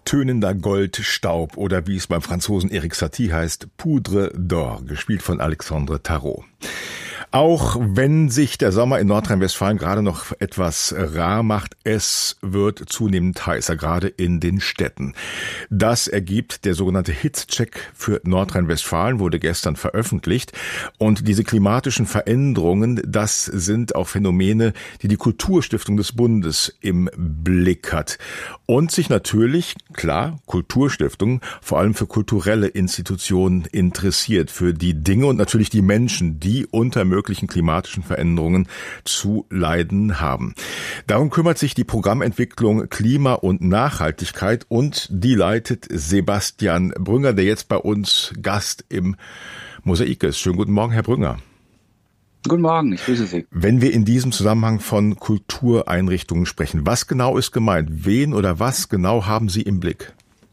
tönender Goldstaub oder wie es beim Franzosen Erik Satie heißt, Poudre d'Or, gespielt von Alexandre Tarot. Auch wenn sich der Sommer in Nordrhein-Westfalen gerade noch etwas rar macht, es wird zunehmend heißer, gerade in den Städten. Das ergibt der sogenannte Hitzecheck für Nordrhein-Westfalen, wurde gestern veröffentlicht. Und diese klimatischen Veränderungen, das sind auch Phänomene, die die Kulturstiftung des Bundes im Blick hat. Und sich natürlich, klar, Kulturstiftung, vor allem für kulturelle Institutionen interessiert, für die Dinge und natürlich die Menschen, die unter möglichen klimatischen Veränderungen zu leiden haben. Darum kümmert sich die Programmentwicklung Klima und Nachhaltigkeit und die leitet Sebastian Brünger, der jetzt bei uns Gast im Mosaik ist. Schönen guten Morgen, Herr Brünger. Guten Morgen, ich grüße Sie. Wenn wir in diesem Zusammenhang von Kultureinrichtungen sprechen, was genau ist gemeint? Wen oder was genau haben Sie im Blick?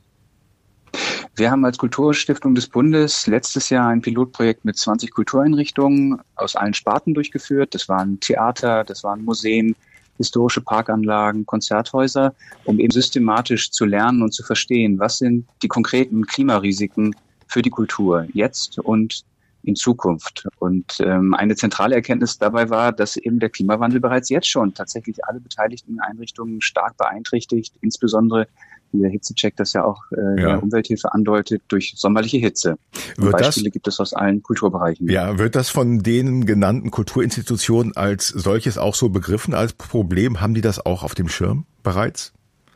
Wir haben als Kulturstiftung des Bundes letztes Jahr ein Pilotprojekt mit 20 Kultureinrichtungen aus allen Sparten durchgeführt. Das waren Theater, das waren Museen, historische Parkanlagen, Konzerthäuser, um eben systematisch zu lernen und zu verstehen, was sind die konkreten Klimarisiken für die Kultur jetzt und in Zukunft. Und eine zentrale Erkenntnis dabei war, dass eben der Klimawandel bereits jetzt schon tatsächlich alle beteiligten Einrichtungen stark beeinträchtigt, insbesondere wie der Hitzecheck das ja auch der Umwelthilfe andeutet, durch sommerliche Hitze. Beispiele gibt es aus allen Kulturbereichen. Ja, wird das von den genannten Kulturinstitutionen als solches auch so begriffen als Problem? Haben die das auch auf dem Schirm bereits?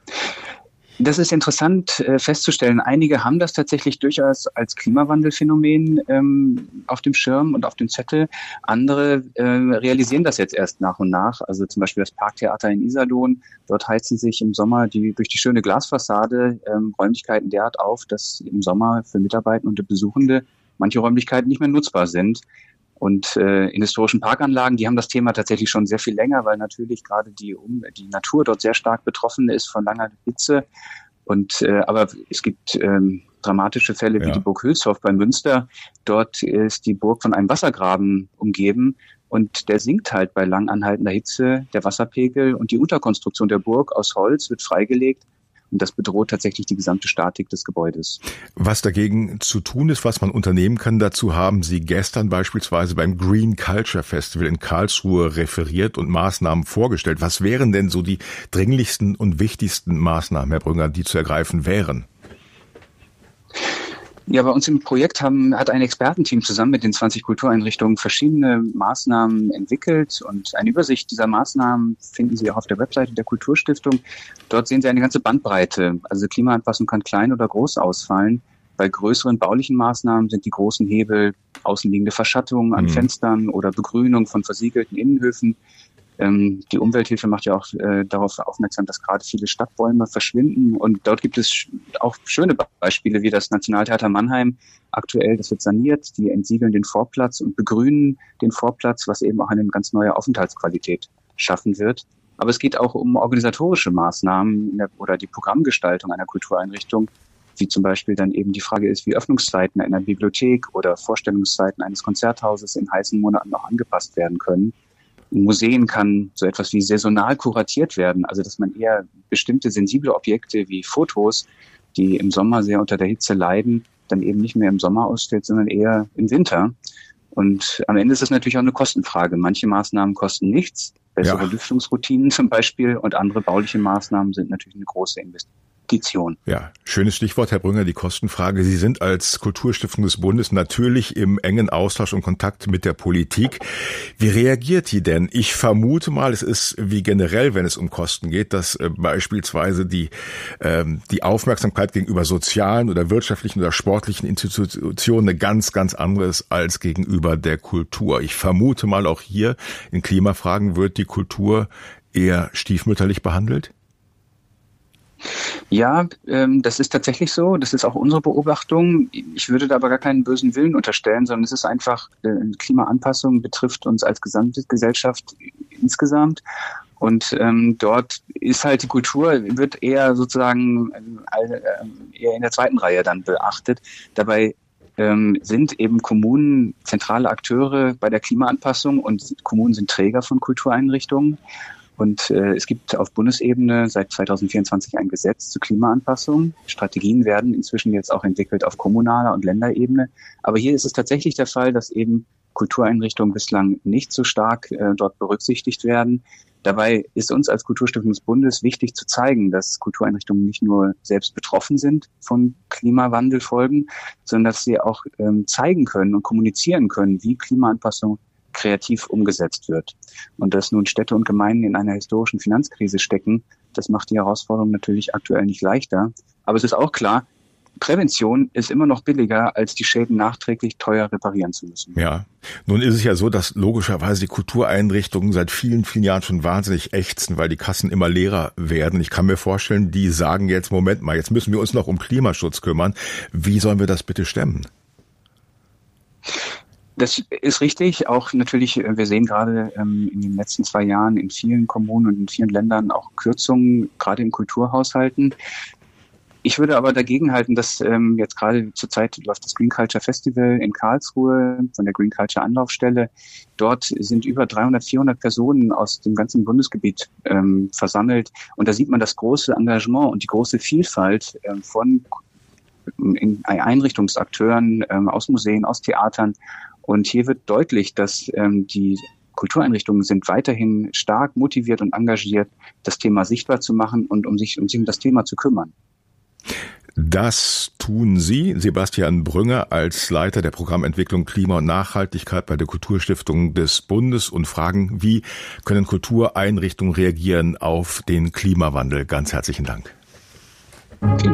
Das ist interessant festzustellen. Einige haben das tatsächlich durchaus als Klimawandelphänomen auf dem Schirm und auf dem Zettel. Andere realisieren das jetzt erst nach und nach. Also zum Beispiel das Parktheater in Iserlohn. Dort heizen sich im Sommer durch die schöne Glasfassade Räumlichkeiten derart auf, dass im Sommer für Mitarbeitende und Besuchende manche Räumlichkeiten nicht mehr nutzbar sind. Und in historischen Parkanlagen, die haben das Thema tatsächlich schon sehr viel länger, weil natürlich gerade die Natur dort sehr stark betroffen ist von langer Hitze. Und aber es gibt dramatische Fälle wie die Burg Hülshoff bei Münster. Dort ist die Burg von einem Wassergraben umgeben und der sinkt halt bei lang anhaltender Hitze, der Wasserpegel, und die Unterkonstruktion der Burg aus Holz wird freigelegt. Und das bedroht tatsächlich die gesamte Statik des Gebäudes. Was dagegen zu tun ist, was man unternehmen kann, dazu haben Sie gestern beispielsweise beim Green Culture Festival in Karlsruhe referiert und Maßnahmen vorgestellt. Was wären denn so die dringlichsten und wichtigsten Maßnahmen, Herr Brünger, die zu ergreifen wären? Ja, bei uns im Projekt hat ein Expertenteam zusammen mit den 20 Kultureinrichtungen verschiedene Maßnahmen entwickelt, und eine Übersicht dieser Maßnahmen finden Sie auch auf der Webseite der Kulturstiftung. Dort sehen Sie eine ganze Bandbreite. Also Klimaanpassung kann klein oder groß ausfallen. Bei größeren baulichen Maßnahmen sind die großen Hebel außenliegende Verschattung an Fenstern oder Begrünung von versiegelten Innenhöfen. Die Umwelthilfe macht ja auch darauf aufmerksam, dass gerade viele Stadtbäume verschwinden. Und dort gibt es auch schöne Beispiele, wie das Nationaltheater Mannheim. Aktuell, das wird saniert, die entsiegeln den Vorplatz und begrünen den Vorplatz, was eben auch eine ganz neue Aufenthaltsqualität schaffen wird. Aber es geht auch um organisatorische Maßnahmen oder die Programmgestaltung einer Kultureinrichtung, wie zum Beispiel dann eben die Frage ist, wie Öffnungszeiten einer Bibliothek oder Vorstellungszeiten eines Konzerthauses in heißen Monaten auch angepasst werden können. In Museen kann so etwas wie saisonal kuratiert werden, also dass man eher bestimmte sensible Objekte wie Fotos, die im Sommer sehr unter der Hitze leiden, dann eben nicht mehr im Sommer ausstellt, sondern eher im Winter. Und am Ende ist es natürlich auch eine Kostenfrage. Manche Maßnahmen kosten nichts, bessere Lüftungsroutinen zum Beispiel, und andere bauliche Maßnahmen sind natürlich eine große Investition. Ja, schönes Stichwort, Herr Brünger, die Kostenfrage. Sie sind als Kulturstiftung des Bundes natürlich im engen Austausch und Kontakt mit der Politik. Wie reagiert die denn? Ich vermute mal, es ist wie generell, wenn es um Kosten geht, dass beispielsweise die Aufmerksamkeit gegenüber sozialen oder wirtschaftlichen oder sportlichen Institutionen eine ganz, ganz andere ist als gegenüber der Kultur. Ich vermute mal, auch hier in Klimafragen wird die Kultur eher stiefmütterlich behandelt? Ja, das ist tatsächlich so. Das ist auch unsere Beobachtung. Ich würde da aber gar keinen bösen Willen unterstellen, sondern es ist einfach, Klimaanpassung betrifft uns als gesamte Gesellschaft insgesamt. Und dort ist halt die Kultur, wird eher sozusagen eher in der zweiten Reihe dann beachtet. Dabei sind eben Kommunen zentrale Akteure bei der Klimaanpassung, und Kommunen sind Träger von Kultureinrichtungen. Und es gibt auf Bundesebene seit 2024 ein Gesetz zur Klimaanpassung. Strategien werden inzwischen jetzt auch entwickelt auf kommunaler und Länderebene. Aber hier ist es tatsächlich der Fall, dass eben Kultureinrichtungen bislang nicht so stark dort berücksichtigt werden. Dabei ist uns als Kulturstiftung des Bundes wichtig zu zeigen, dass Kultureinrichtungen nicht nur selbst betroffen sind von Klimawandelfolgen, sondern dass sie auch zeigen können und kommunizieren können, wie Klimaanpassung kreativ umgesetzt wird. Und dass nun Städte und Gemeinden in einer historischen Finanzkrise stecken, das macht die Herausforderung natürlich aktuell nicht leichter. Aber es ist auch klar, Prävention ist immer noch billiger, als die Schäden nachträglich teuer reparieren zu müssen. Ja, nun ist es ja so, dass logischerweise die Kultureinrichtungen seit vielen, vielen Jahren schon wahnsinnig ächzen, weil die Kassen immer leerer werden. Ich kann mir vorstellen, die sagen jetzt, Moment mal, jetzt müssen wir uns noch um Klimaschutz kümmern. Wie sollen wir das bitte stemmen? Das ist richtig. Auch natürlich, wir sehen gerade in den letzten 2 Jahren in vielen Kommunen und in vielen Ländern auch Kürzungen, gerade in Kulturhaushalten. Ich würde aber dagegen halten, dass jetzt gerade zurzeit läuft das Green Culture Festival in Karlsruhe von der Green Culture Anlaufstelle. Dort sind über 300, 400 Personen aus dem ganzen Bundesgebiet versammelt. Und da sieht man das große Engagement und die große Vielfalt von Einrichtungsakteuren aus Museen, aus Theatern. Und hier wird deutlich, dass die Kultureinrichtungen sind weiterhin stark motiviert und engagiert, das Thema sichtbar zu machen und um sich um das Thema zu kümmern. Das tun Sie, Sebastian Brünger, als Leiter der Programmentwicklung Klima und Nachhaltigkeit bei der Kulturstiftung des Bundes und fragen, wie können Kultureinrichtungen reagieren auf den Klimawandel? Ganz herzlichen Dank.